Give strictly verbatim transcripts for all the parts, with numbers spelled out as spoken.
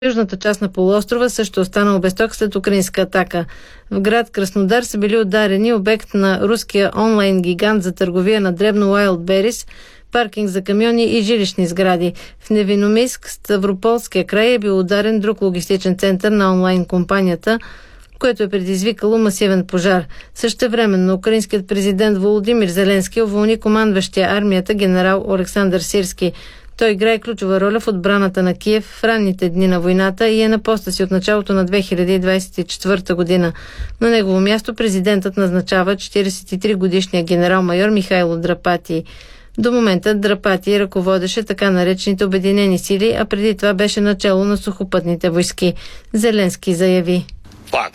Южната част на полуострова също останала без ток след украинска атака. В град Краснодар са били ударени обект на руския онлайн гигант за търговия на дребно Wildberries, паркинг за камиони и жилищни сгради. В Невиномиск, Ставрополския край, е бил ударен друг логистичен център на онлайн компанията, което е предизвикало масивен пожар. Същевременно украинският президент Володимир Зеленски уволни командващия армията генерал Олександър Сирски. Той играе ключова роля в отбраната на Киев в ранните дни на войната и е на поста си от началото на две хиляди двадесет и четвърта година. На негово място президентът назначава четиридесет и три годишния генерал-майор Михайло Драпати. До момента Драпати ръководеше така наречените обединени сили, а преди това беше начало на сухопътните войски. Зеленски заяви: Факт.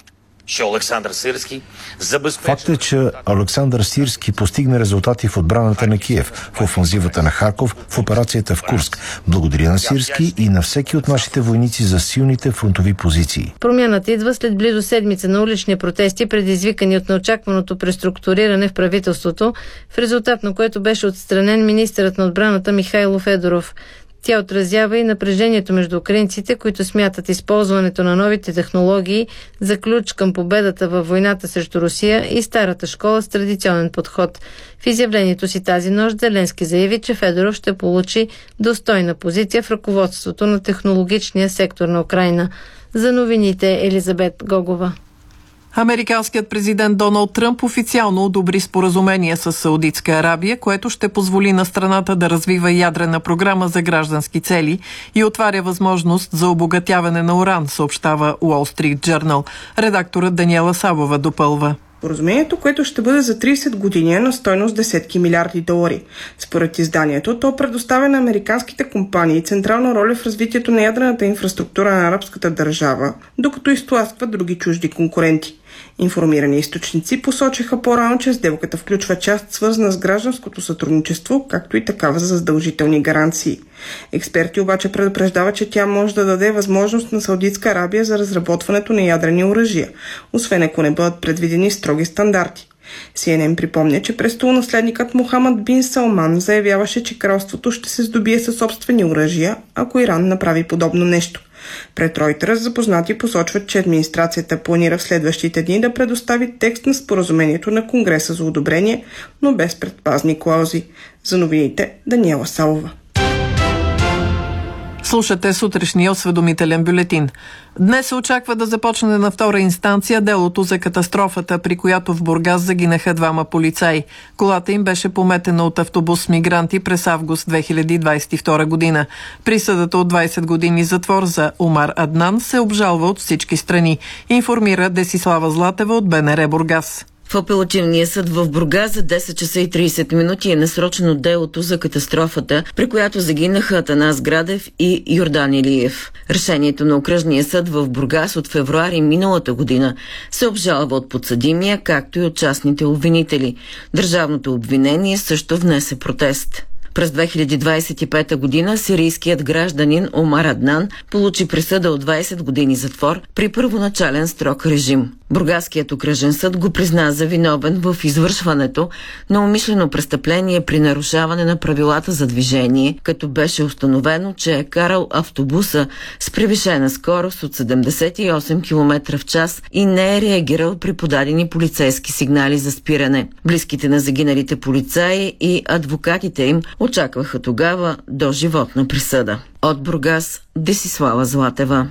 Факт е, че Олександър Сирски постигна резултати в отбраната на Киев, в офанзивата на Харков, в операцията в Курск. Благодаря на Сирски и на всеки от нашите войници за силните фронтови позиции. Промяната идва след близо седмица на улични протести, предизвикани от неочакваното преструктуриране в правителството, в резултат на което беше отстранен министърът на отбраната Михайло Федоров. Тя отразява и напрежението между украинците, които смятат използването на новите технологии за ключ към победата във войната срещу Русия и старата школа с традиционен подход. В изявлението си тази нощ Зеленски заяви, че Федоров ще получи достойна позиция в ръководството на технологичния сектор на Украйна. За новините Елизабет Гогова. Американският президент Доналд Тръмп официално одобри споразумение с Саудитска Арабия, което ще позволи на страната да развива ядрена програма за граждански цели и отваря възможност за обогатяване на уран, съобщава Wall Street Journal. Редакторът Даниела Сабова допълва: Споразумението, което ще бъде за тридесет години, е на стойност десетки милиарди долари. Според изданието, то предоставя на американските компании централна роля в развитието на ядрената инфраструктура на арабската държава, докато изтласква други чужди конкуренти. Информирани източници посочиха по-рано, че сделката включва част, свързана с гражданското сътрудничество, както и такава за задължителни гаранции. Експерти обаче предупреждават, че тя може да даде възможност на Саудитска Арабия за разработването на ядрени оръжия, освен ако не бъдат предвидени строги стандарти. Си Ен Ен припомня, че престолонаследникът Мохамед бин Салман заявяваше, че кралството ще се здобие със собствени оръжия, ако Иран направи подобно нещо. Пред Reuters запознати посочват, че администрацията планира в следващите дни да предостави текст на споразумението на Конгреса за одобрение, но без предпазни клаузи. За новините Даниела Салова. Слушате сутрешния осведомителен бюлетин. Днес се очаква да започне на втора инстанция делото за катастрофата, при която в Бургас загинаха двама полицаи. Колата им беше пометена от автобус с мигранти през август две хиляди двадесет и втора година. Присъдата от двадесет години затвор за Омар Аднан се обжалва от всички страни, информира Десислава Златева от Б Н Р Бургас. В апелативния съд в Бургас за десет часа и тридесет минути е насрочено делото за катастрофата, при която загинаха Атанас Градев и Йордан Илиев. Решението на окръжния съд в Бургас от февруари миналата година се обжалва от подсъдимия, както и от частните обвинители. Държавното обвинение също внесе протест. През две хиляди двадесет и пета година сирийският гражданин Омар Аднан получи присъда от двадесет години затвор при първоначален строг режим. Бургаският окръжен съд го призна за виновен в извършването на умишлено престъпление при нарушаване на правилата за движение, като беше установено, че е карал автобуса с превишена скорост от седемдесет и осем километра в час и не е реагирал при подадени полицейски сигнали за спиране. Близките на загиналите полицаи и адвокатите им очакваха тогава доживотна присъда. От Бургас, Десислава Златева.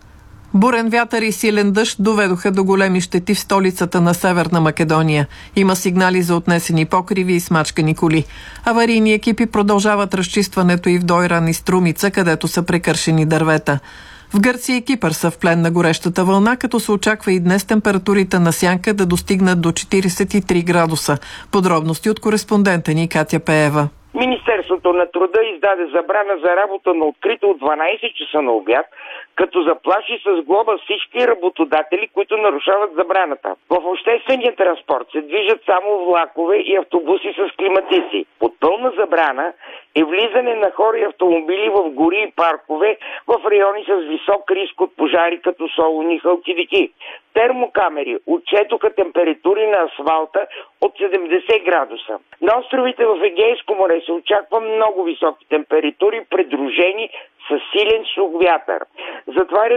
Бурен вятър и силен дъжд доведоха до големи щети в столицата на Северна Македония. Има сигнали за отнесени покриви и смачкани коли. Аварийни екипи продължават разчистването и в Дойран и Струмица, където са прекършени дървета. В Гърция и Кипър са в плен на горещата вълна, като се очаква и днес температурите на сянка да достигнат до четиридесет и три градуса. Подробности от кореспондента ни Катя Пеева. Министерството на труда издаде забрана за работа на открито от дванадесет часа на обяд, като заплаши с глоба всички работодатели, които нарушават забраната. В обществения транспорт се движат само влакове и автобуси с климатици. Под пълна забрана е влизане на хора и автомобили в гори и паркове в райони с висок риск от пожари, като Солуни, Халкидики. Термокамери отчетоха температури на асфалта от седемдесет градуса. На островите в Егейско море се очаква много високи температури, придружени с силен сух вятър. Затваря